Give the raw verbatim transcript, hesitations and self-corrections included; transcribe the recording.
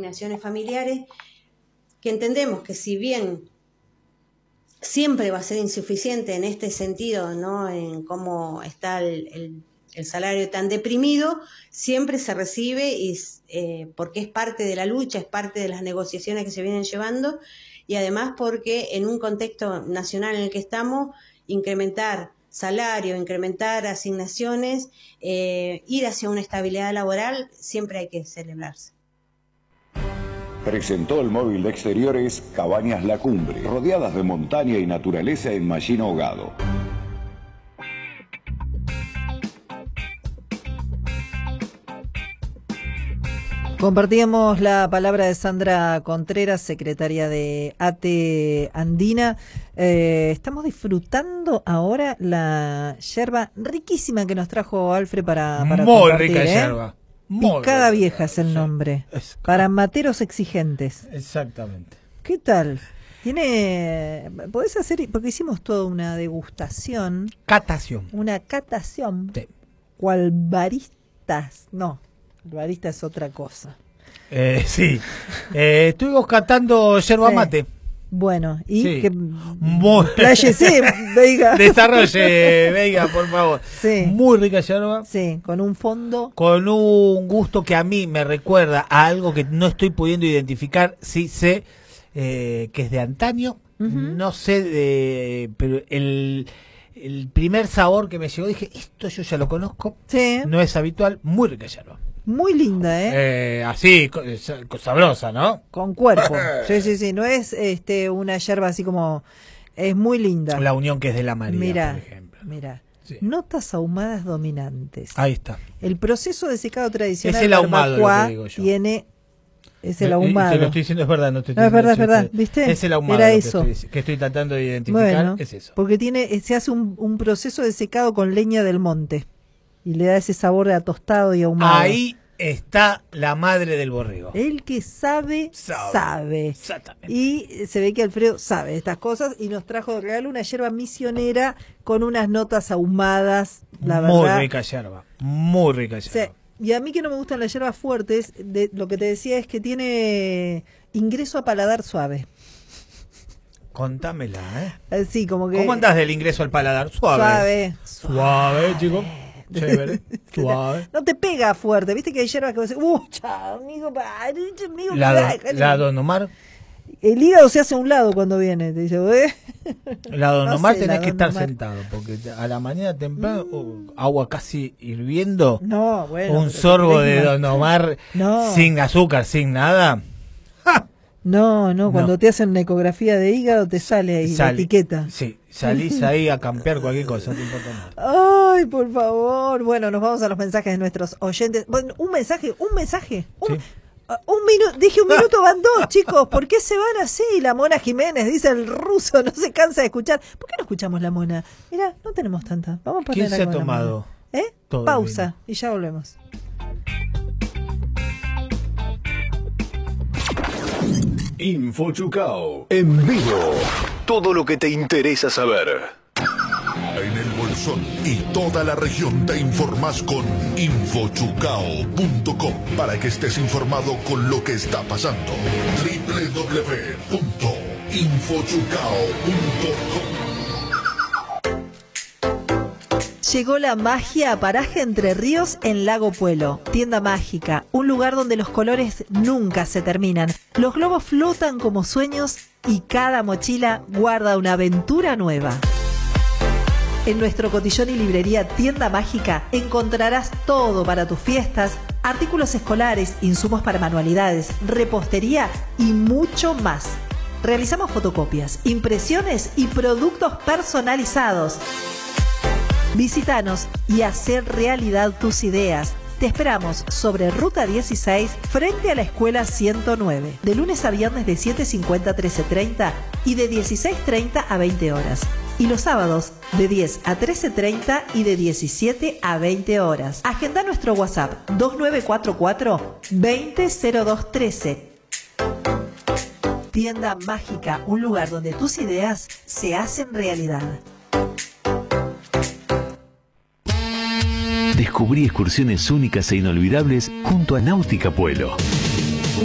asignaciones familiares, que entendemos que si bien siempre va a ser insuficiente en este sentido, ¿no? En cómo está el, el, el salario tan deprimido, siempre se recibe y, eh, porque es parte de la lucha, es parte de las negociaciones que se vienen llevando, y además porque en un contexto nacional en el que estamos, incrementar salario, incrementar asignaciones, eh, ir hacia una estabilidad laboral, siempre hay que celebrarse. Presentó el móvil de exteriores Cabañas La Cumbre, rodeadas de montaña y naturaleza en Mallín Ahogado. Compartíamos la palabra de Sandra Contreras, secretaria de A T E Andina. Eh, estamos disfrutando ahora la yerba riquísima que nos trajo Alfred para, para Muy compartir, rica ¿eh? yerba. Muy Picada rica. Vieja es el nombre. Es- Para materos exigentes. Exactamente. ¿Qué tal? Tiene, podés hacer, porque hicimos toda una degustación, Catación. una catación, Sí. cual baristas, no, el barista es otra cosa. Eh, sí. Eh, estuvimos cantando yerba Sí. mate. Bueno, y Sí. que Muy... pláyese, Veiga. Desarrolle, venga, por favor. Sí. Muy rica yerba. Sí, con un fondo. Con un gusto que a mí me recuerda a algo que no estoy pudiendo identificar. Sí sé eh, que es de antaño. Ujú. No sé, de, pero el, el primer sabor que me llegó, dije, esto yo ya lo conozco. Sí, No es habitual. Muy rica yerba. muy linda, ¿eh? Eh, así, co- sa- sabrosa, ¿no? Con cuerpo. Sí, sí, sí, no es este una yerba así como, es muy linda. La unión que es de la María, Mira, por ejemplo. mira. Sí. Notas ahumadas dominantes. Ahí está. El proceso de secado tradicional Es el ahumado, barbacoa lo que digo yo. tiene es el Eh, ahumado. Te lo estoy diciendo, es verdad. No, te No, es estoy- verdad, es sí, verdad, sí. ¿viste? Es el ahumado Era lo que eso. estoy, que estoy tratando de identificar. Bueno, Es eso. porque tiene se hace un, un proceso de secado con leña del monte y le da ese sabor de atostado y ahumado. Ahí está la madre del borrego. El que sabe, Sabe. sabe. Exactamente. Y se ve que Alfredo sabe de estas cosas y nos trajo de regalo una yerba misionera con unas notas ahumadas, la Muy verdad. rica yerba. Muy rica Sí. yerba. Y a mí que no me gustan las yerbas fuertes, de, lo que te decía es que tiene ingreso a paladar suave. Contámela, ¿eh? Así como que... ¿Cómo andás del ingreso al paladar? Suave. Suave. Suave, chico. Chévere. Suave. No te pega fuerte, viste que hay yerbas que vos decís, ¡uh, chao, amigo! pa, amigo La, pa, don- la Don Omar. El hígado se hace a un lado cuando viene, te dice, ¿eh? La Don No Omar sé, tenés la que Don estar Omar. sentado, porque a la mañana temprano, uh, agua casi hirviendo, No, bueno. un pero sorbo te de crees Don Omar No. sin azúcar, sin nada. ¡Ja! No, no, cuando No. te hacen una ecografía de hígado te sale ahí la Sal- etiqueta. Sí, salís ahí a campear cualquier cosa, no te importa nada. Ay, por favor. Bueno, nos vamos a los mensajes de nuestros oyentes. Bueno, un mensaje, un mensaje. Un, Sí. uh, un minuto, dije un minuto, van dos, chicos. ¿Por qué se van así? La Mona Jiménez, dice el ruso, no se cansa de escuchar. ¿Por qué no escuchamos la Mona? Mira, no tenemos tanta. Vamos a poner ¿Quién se algo ha de la Mona. tomado ¿Eh? todo el Pausa vino? y ya volvemos. Infochucao en vivo. Todo lo que te interesa saber. En el Bolsón y toda la región te informás con infochucao punto com para que estés informado con lo que está pasando. doble u doble u doble u punto infochucao punto com. Llegó la magia a Paraje Entre Ríos en Lago Puelo. Tienda mágica, un lugar donde los colores nunca se terminan. Los globos flotan como sueños y cada mochila guarda una aventura nueva. En nuestro cotillón y librería Tienda Mágica encontrarás todo para tus fiestas, artículos escolares, insumos para manualidades, repostería y mucho más. Realizamos fotocopias, impresiones y productos personalizados. Visítanos y hacer realidad tus ideas. Te esperamos sobre Ruta dieciséis frente a la Escuela ciento nueve. De lunes a viernes de siete cincuenta a trece treinta y de dieciséis treinta a veinte horas. Y los sábados de diez a trece treinta y de diecisiete a veinte horas. Agenda nuestro WhatsApp dos nueve cuatro cuatro, veinte cero dos trece. Tienda Mágica, un lugar donde tus ideas se hacen realidad. Descubrí excursiones únicas e inolvidables junto a Náutica Puelo.